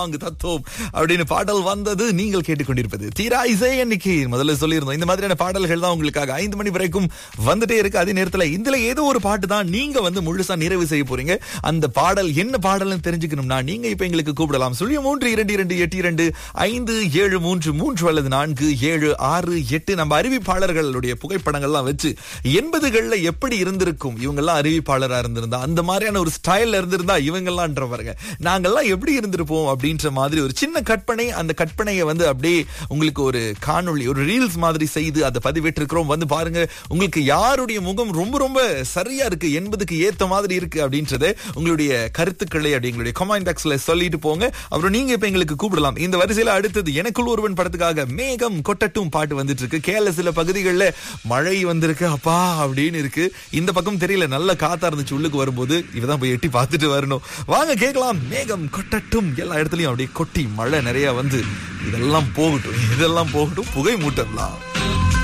அங்கு தத்துவம் அப்படின்னு பாடல் வந்தது. நீங்கள் கேட்டுக்கொண்டிருப்பது தீரா இசை. இன்னைக்கு முதல்ல சொல்லியிருந்தோம், இந்த மாதிரியான பாடல்கள் தான் உங்களுக்காக 5 மணி வரைக்கும் வந்துட்டே இருக்கு. அதே நேரத்துல இதுல ஏதோ ஒரு பாட்டு தான் நீங்க முழுசா நிறைவு செய்ய போறீங்க. அந்த பாடல் என்ன பாடல்னு தெரிஞ்சுக்கணும்னா நீங்க இப்ப எங்களுக்கு கூப்பிடலாம். 0322825733 அல்லது 4768. நம்ம அறிவிப்பாளர்களுடைய புகைப்படங்கள்லாம் வச்சு 80களில் எப்படி இருந்திருக்கும், இவங்கெல்லாம் அறிவிப்பாளரா இருந்திருந்தா, அந்த மாதிரியான ஒரு ஸ்டைல்ல இருந்திருந்தா இவங்கெல்லாம் பாருங்க, நாங்கெல்லாம் எப்படி இருந்திருப்போம் அப்படின்ற மாதிரி ஒரு சின்ன கற்பனை. அந்த கற்பனையை அப்படியே உங்களுக்கு ஒரு காணொளி, ஒரு ரீல்ஸ் மாதிரி செய்து அதை பதிவிட்டிருக்கிறோம். பாருங்க, உங்களுக்கு யாருடைய முகம் ரொம்ப ரொம்ப சரியா இருக்கு, 80க்கு ஏத்த மாதிரி இருக்கு அப்படின்றத உங்களுடைய கருத்துக்களை அப்படிங்களுடைய கமெண்ட் பாக்ஸ்ல சொல்லிட்டு போங்க. அப்புறம் நீங்க இப்ப எங்களுக்கு கூப்பிடலாம். இந்த வரிசையில அடுத்தது எனக்குள் ஒருவன் படத்துக்காக மேகம் கொட்டட்டும் பாட்டு வந்துட்டு இருக்கு. கேரள சில பகுதிகளில் மழை வந்திருக்கு, அப்பா அப்படின்னு இருக்கு. இந்த பக்கம் தெரியல, நல்ல காத்தா இருந்துச்சு. உள்ளுக்கு வரும்போது இவதான் போய் எட்டி பார்த்துட்டு வரணும். வாங்க கேட்கலாம். மேகம் கொட்டட்டும். எல்லா இடத்துலயும் அப்படியே கொட்டி மழை நிறைய இதெல்லாம் போகட்டும், புகை மூட்டம்லாம்.